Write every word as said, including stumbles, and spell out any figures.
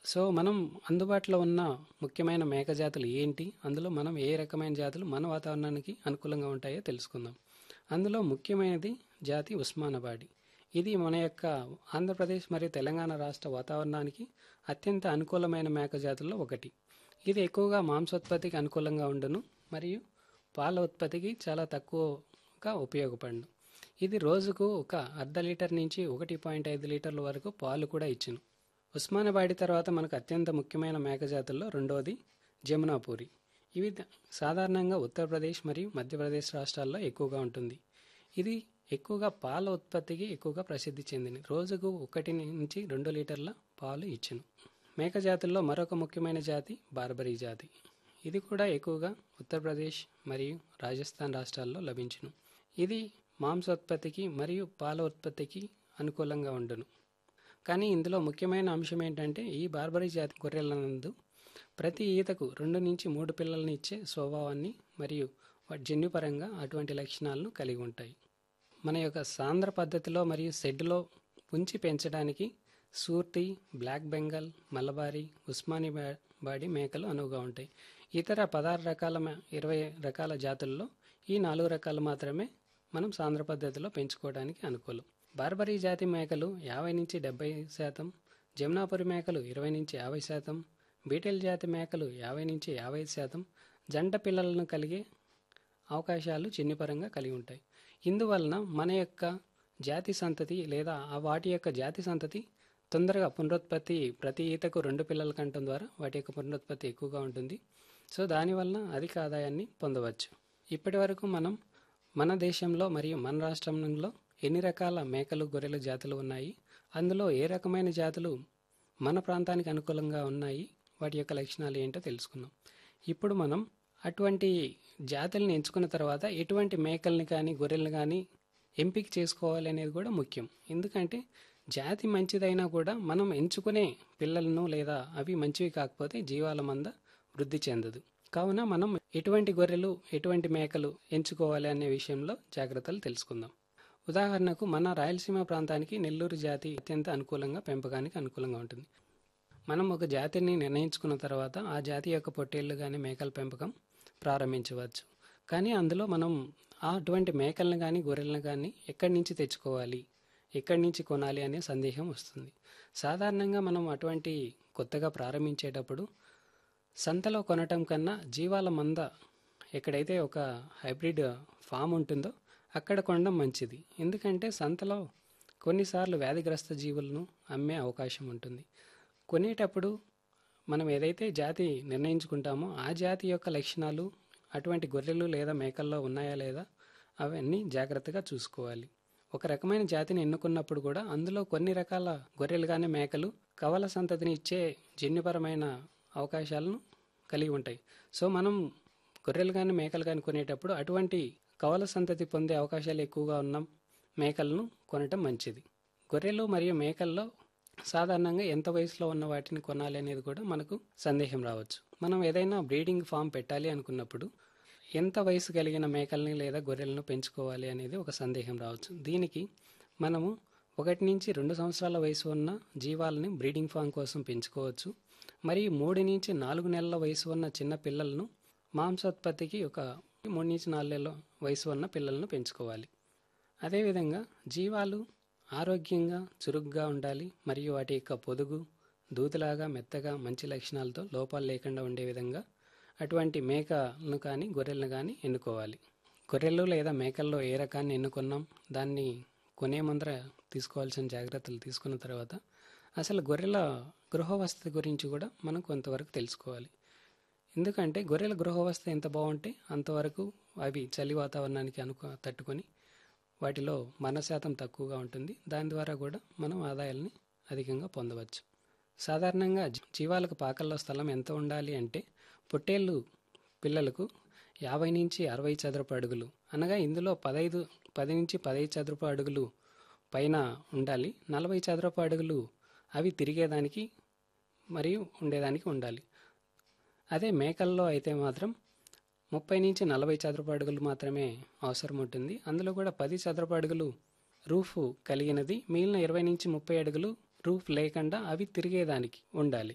So, మనం అందుబాటులో ఉన్న ముఖ్యమైన మేక జాతులు ఏంటి? అందులో మనం ఏ రకమైన జాతులు మన వాతావరణానికి అనుకూలంగా ఉంటాయో తెలుసుకుందాం. అందులో ముఖ్యమైనది జాతి ఉస్మానాబాడి. ఇది మన యొక్క ఆంధ్రప్రదేశ్ మరియు తెలంగాణ రాష్ట్ర వాతావరణానికి అత్యంత అనుకూలమైన మేక జాతుల్లో ఒకటి. ఇది ఎక్కువగా మాంసోత్పత్తికి అనుకూలంగా ఉండును మరియు పాల ఉత్పత్తికి చాలా తక్కువగా ఉపయోగపడును. ఇది రోజుకు ఒక అర్ధ లీటర్ నుంచి ఒకటి పాయింట్ ఐదు లీటర్ల వరకు పాలు కూడా ఇచ్చును. ఉస్మానాబాడి తర్వాత మనకు అత్యంత ముఖ్యమైన మేక జాతుల్లో రెండవది జమునాపూరి. ఇవి ద- సాధారణంగా ఉత్తరప్రదేశ్ మరియు మధ్యప్రదేశ్ రాష్ట్రాల్లో ఎక్కువగా ఉంటుంది. ఇది ఎక్కువగా పాల ఉత్పత్తికి ఎక్కువగా ప్రసిద్ధి చెందింది. రోజుకు ఒకటి నుంచి రెండు లీటర్ల పాలు ఇచ్చును. మేక జాతుల్లో మరొక ముఖ్యమైన జాతి బార్బరీ జాతి. ఇది కూడా ఎక్కువగా ఉత్తరప్రదేశ్ మరియు రాజస్థాన్ రాష్ట్రాల్లో లభించును. ఇది మాంసోత్పత్తికి మరియు పాల ఉత్పత్తికి అనుకూలంగా ఉండును. కానీ ఇందులో ముఖ్యమైన అంశం ఏంటంటే ఈ బార్బరీ జాతి గొర్రెల నందు ప్రతి ఈతకు రెండు నుంచి మూడు పిల్లల్ని ఇచ్చే స్వభావాన్ని మరియు వాటి జన్యుపరంగా అటువంటి లక్షణాలను కలిగి ఉంటాయి. మన యొక్క సాంద్ర పద్ధతిలో మరియు షెడ్లో ఉంచి పెంచడానికి సూర్టి, బ్లాక్ బెంగాల్, మలబారీ, ఉస్మాని బా- బాడి మేకలు అనువుగా ఉంటాయి. ఇతర పదహారు రకాల మే- ఇరవై రకాల జాతుల్లో ఈ నాలుగు రకాలు మాత్రమే మనం సాంద్ర పద్ధతిలో పెంచుకోవడానికి అనుకూలం. బార్బరీ జాతి మేకలు యాభై నుంచి డెబ్బై శాతం, జమునాపురి మేకలు ఇరవై నుంచి యాభై శాతం, బీటెల్ జాతి మేకలు యాభై నుంచి యాభై ఐదు శాతం జంట పిల్లలను కలిగే అవకాశాలు జన్యుపరంగా కలిగి ఉంటాయి. ఇందువలన మన యొక్క జాతి సంతతి లేదా ఆ వాటి యొక్క జాతి సంతతి తొందరగా పునరుత్పత్తి ప్రతి ఈతకు రెండు పిల్లల కంటం ద్వారా వాటి యొక్క పునరుత్పత్తి ఎక్కువగా ఉంటుంది. సో దానివలన అధిక ఆదాయాన్ని పొందవచ్చు. ఇప్పటి వరకు మనం మన దేశంలో మరియు మన రాష్ట్రంలో ఎన్ని రకాల మేకలు, గొర్రెల జాతులు ఉన్నాయి, అందులో ఏ రకమైన జాతులు మన ప్రాంతానికి అనుకూలంగా ఉన్నాయి, వాటి యొక్క లక్షణాలు ఏంటో తెలుసుకున్నాం. ఇప్పుడు మనం అటువంటి జాతుల్ని ఎంచుకున్న తర్వాత ఎటువంటి మేకల్ని కానీ గొర్రెల్ని కానీ ఎంపిక చేసుకోవాలి అనేది కూడా ముఖ్యం. ఎందుకంటే జాతి మంచిదైనా కూడా మనం ఎంచుకునే పిల్లలను లేదా అవి మంచివి కాకపోతే జీవాల మంద వృద్ధి చెందదు. కావున మనం ఎటువంటి గొర్రెలు, ఎటువంటి మేకలు ఎంచుకోవాలి అనే విషయంలో జాగ్రత్తలు తెలుసుకుందాం. ఉదాహరణకు మన రాయలసీమ ప్రాంతానికి నెల్లూరు జాతి అత్యంత అనుకూలంగా పెంపకానికి అనుకూలంగా ఉంటుంది. మనం ఒక జాతిని నిర్ణయించుకున్న తర్వాత ఆ జాతి యొక్క పొట్టేళ్లు కానీ మేకల పెంపకం ప్రారంభించవచ్చు. కానీ అందులో మనం ఆ అటువంటి మేకలను కానీ గొర్రెలను కానీ ఎక్కడి నుంచి తెచ్చుకోవాలి, ఎక్కడి నుంచి కొనాలి అనే సందేహం వస్తుంది. సాధారణంగా మనం అటువంటి కొత్తగా ప్రారంభించేటప్పుడు సంతలో కొనటం కన్నా జీవాల మంద ఎక్కడైతే ఒక హైబ్రిడ్ ఫామ్ ఉంటుందో అక్కడ కొనడం మంచిది. ఎందుకంటే సంతలో కొన్నిసార్లు వ్యాధిగ్రస్త జీవులను అమ్మే అవకాశం ఉంటుంది. కొనేటప్పుడు మనం ఏదైతే జాతి నిర్ణయించుకుంటామో ఆ జాతి యొక్క లక్షణాలు అటువంటి గొర్రెలు లేదా మేకల్లో ఉన్నాయా లేదా అవన్నీ జాగ్రత్తగా చూసుకోవాలి. ఒక రకమైన జాతిని ఎన్నుకున్నప్పుడు కూడా అందులో కొన్ని రకాల గొర్రెలు కానీ మేకలు కవల సంతతిని ఇచ్చే జన్యుపరమైన అవకాశాలను కలిగి ఉంటాయి. సో మనం గొర్రెలు కానీ మేకలు కానీ కొనేటప్పుడు అటువంటి కవల సంతతి పొందే అవకాశాలు ఎక్కువగా ఉన్న మేకలను కొనటం మంచిది. గొర్రెలు మరియు మేకల్లో సాధారణంగా ఎంత వయసులో ఉన్న వాటిని కొనాలి అనేది కూడా మనకు సందేహం రావచ్చు. మనం ఏదైనా బ్రీడింగ్ ఫామ్ పెట్టాలి అనుకున్నప్పుడు ఎంత వయసు కలిగిన మేకల్ని లేదా గొర్రెలను పెంచుకోవాలి అనేది ఒక సందేహం రావచ్చు. దీనికి మనము ఒకటి నుంచి రెండు సంవత్సరాల వయసు ఉన్న జీవాలని బ్రీడింగ్ ఫామ్ కోసం పెంచుకోవచ్చు. మరియు మూడు నుంచి నాలుగు నెలల వయసు ఉన్న చిన్న పిల్లలను మాంసోత్పత్తికి ఒక మూడు నుంచి నాలుగు నెలల వయసు ఉన్న పిల్లలను పెంచుకోవాలి. అదేవిధంగా జీవాలు ఆరోగ్యంగా చురుగ్గా ఉండాలి మరియు వాటి యొక్క పొదుగు దూదిలాగా మెత్తగా మంచి లక్షణాలతో లోపాలు లేకుండా ఉండే విధంగా అటువంటి మేకలను కానీ గొర్రెలను కానీ ఎన్నుకోవాలి. గొర్రెలు లేదా మేకల్లో ఏ రకాన్ని ఎన్నుకున్నాం, దాన్ని కొనే ముందర తీసుకోవాల్సిన జాగ్రత్తలు తీసుకున్న తర్వాత అసలు గొర్రెల గృహవసతి గురించి కూడా మనం కొంతవరకు తెలుసుకోవాలి. ఎందుకంటే గొర్రెల గృహవసతి ఎంత బాగుంటే అంతవరకు అవి చలి వాతావరణానికి అనుకు తట్టుకొని వాటిలో మరణ శాతం తక్కువగా ఉంటుంది. దాని ద్వారా కూడా మనం ఆదాయాల్ని అధికంగా పొందవచ్చు. సాధారణంగా జీ- జీవాలకు పాకల్లో స్థలం ఎంత ఉండాలి అంటే పొట్టేళ్ళు పిల్లలకు యాభై నుంచి అరవై చదరపు అడుగులు అనగా ఇందులో పదైదు పది నుంచి పదహైదు చదరపు అడుగులు పైన ఉండాలి. నలభై చదరపు అడుగులు అవి తిరిగేదానికి మరియు ఉండేదానికి ఉండాలి. అదే మేకల్లో అయితే మాత్రం ముప్పై నుంచి నలభై చదరపు అడుగులు మాత్రమే అవసరం ఉంటుంది. అందులో కూడా పది చదరపు అడుగులు రూఫ్ కలిగినది, మిగిలిన ఇరవై నుంచి ముప్పై అడుగులు రూఫ్ లేకుండా అవి తిరిగేదానికి ఉండాలి.